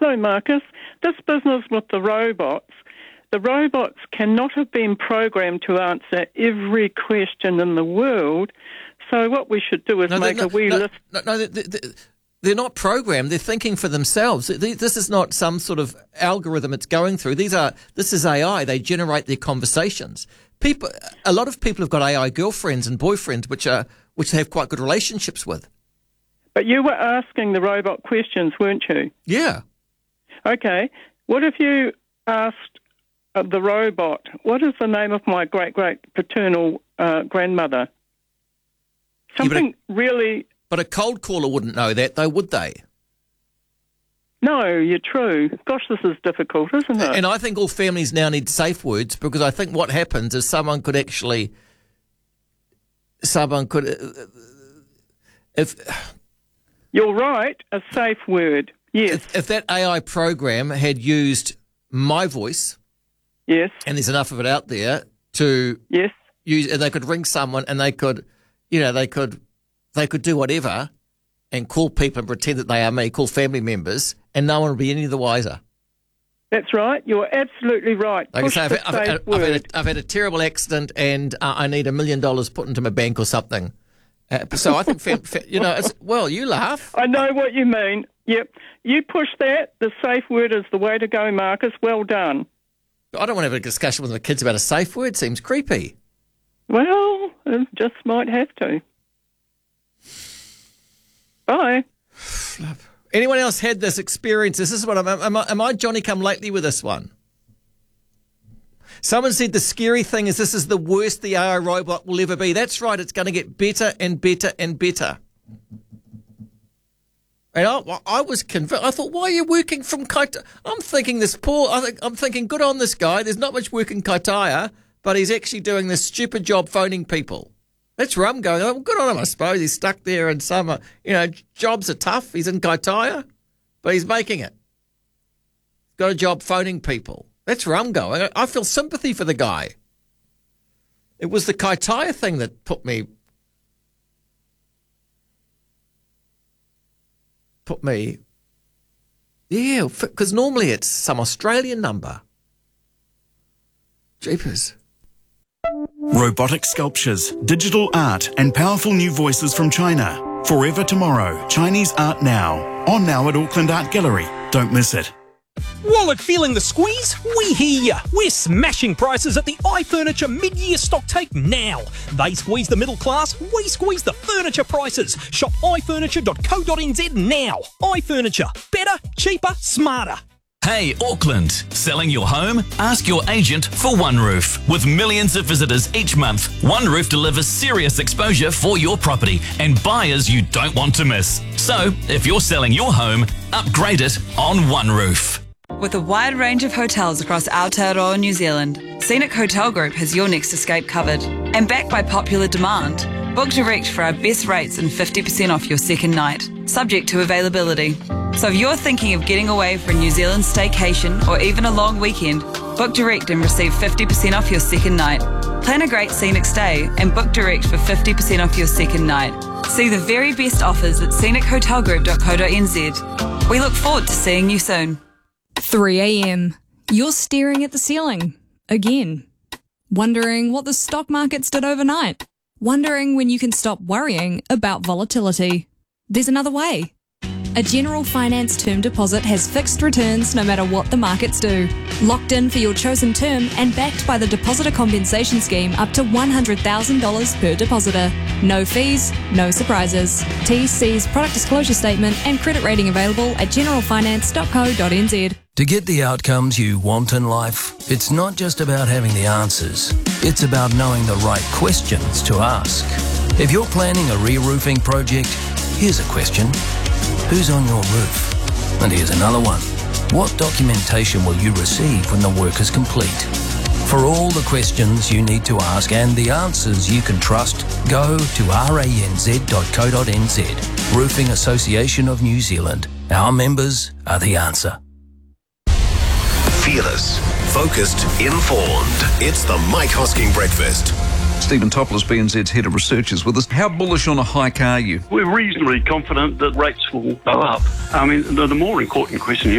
No, Marcus, this business with the robots cannot have been programmed to answer every question in the world. So what we should do is make a wee list. They're not programmed. They're thinking for themselves. This is not some sort of algorithm it's going through. This is AI. They generate their conversations. A lot of people have got AI girlfriends and boyfriends, which they have quite good relationships with. But you were asking the robot questions, weren't you? Yeah. Okay. What if you asked the robot, what is the name of my great-great-paternal grandmother? Something really... But a cold caller wouldn't know that, though, would they? No, you're true. Gosh, this is difficult, isn't it? And I think all families now need safe words, because I think what happens is someone could... You're right, a safe word, yes. If that AI program had used my voice... Yes. And there's enough of it out there to use, and they could ring someone and they could do whatever and call people and pretend that they are me, call family members, and no one will be any the wiser. That's right. You're absolutely right. Like I say, I've had a terrible accident and I need $1 million put into my bank or something. So I think, you laugh. I know what you mean. Yep. You push that. The safe word is the way to go, Marcus. Well done. I don't want to have a discussion with my kids about a safe word. Seems creepy. Well, just might have to. Bye. Anyone else had this experience? This is what am I Johnny come lately with this one? Someone said the scary thing is this is the worst the AI robot will ever be. That's right. It's going to get better and better and better. And I was convinced. I thought, why are you working from Kaitaia? I'm thinking, good on this guy. There's not much work in Kaitaia, but he's actually doing this stupid job phoning people. That's where I'm going. Oh, good on him, I suppose. He's stuck there in summer. Jobs are tough. He's in Kaitaia, but he's making it. Got a job phoning people. That's where I'm going. I feel sympathy for the guy. It was the Kaitaia thing that put me, yeah, because normally it's some Australian number. Jeepers. Robotic sculptures, digital art, and powerful new voices from China. Forever Tomorrow, Chinese Art Now. On now at Auckland Art Gallery. Don't miss it. Wallet feeling the squeeze? We hear ya. We're smashing prices at the iFurniture mid-year stock take now. They squeeze the middle class, we squeeze the furniture prices. Shop ifurniture.co.nz now. iFurniture. Better, cheaper, smarter. Hey Auckland, selling your home? Ask your agent for OneRoof. With millions of visitors each month, OneRoof delivers serious exposure for your property and buyers you don't want to miss. So, if you're selling your home, upgrade it on OneRoof. With a wide range of hotels across Aotearoa, New Zealand, Scenic Hotel Group has your next escape covered. And backed by popular demand, book direct for our best rates and 50% off your second night, subject to availability. So if you're thinking of getting away for a New Zealand staycation or even a long weekend, book direct and receive 50% off your second night. Plan a great scenic stay and book direct for 50% off your second night. See the very best offers at scenichotelgroup.co.nz. We look forward to seeing you soon. 3 a.m. You're staring at the ceiling. Again. Wondering what the stock markets did overnight. Wondering when you can stop worrying about volatility. There's another way. A General Finance term deposit has fixed returns no matter what the markets do. Locked in for your chosen term and backed by the Depositor Compensation Scheme up to $100,000 per depositor. No fees, no surprises. TC's product disclosure statement and credit rating available at generalfinance.co.nz. To get the outcomes you want in life, it's not just about having the answers. It's about knowing the right questions to ask. If you're planning a re-roofing project, here's a question. Who's on your roof? And here's another one. What documentation will you receive when the work is complete? For all the questions you need to ask and the answers you can trust, go to ranz.co.nz. Roofing Association of New Zealand. Our members are the answer. Fearless, focused, informed. It's the Mike Hosking Breakfast. Stephen Topolis, BNZ's head of research, is with us. How bullish on a hike are you? We're reasonably confident that rates will go up. I mean, the more important question